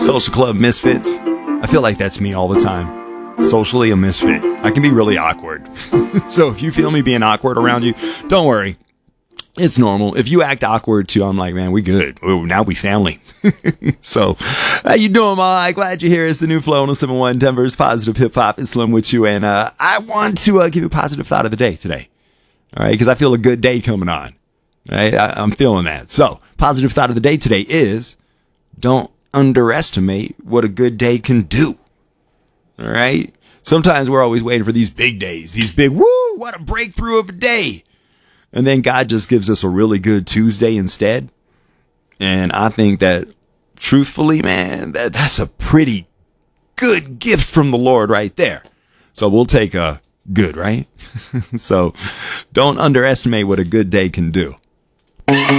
Social club misfits. I feel like that's me all the time. Socially a misfit. I can be really awkward. So if you feel me being awkward around you, don't worry. It's normal. If you act awkward too, I'm like, man, we good. Ooh, now we family. So, how you doing, Ma? Glad you're here. It's the new Flow on 71 Denver's Positive Hip Hop. It's Slim with you. And I want to give you a positive thought of the day today. All right, because I feel a good day coming on. All right, I'm feeling that. So, positive thought of the day today is don't underestimate what a good day can do. All right. Sometimes we're always waiting for these big days, these big, woo, what a breakthrough of a day. And then God just gives us a really good Tuesday instead. And I think that truthfully, man, that's a pretty good gift from the Lord right there. So we'll take a good, right? So don't underestimate what a good day can do.